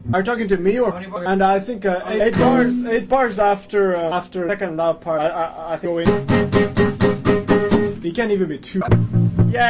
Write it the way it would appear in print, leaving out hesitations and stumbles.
Are you talking to me or? And I think 8 bars after second loud part. I think going. It can't even be two. Yeah.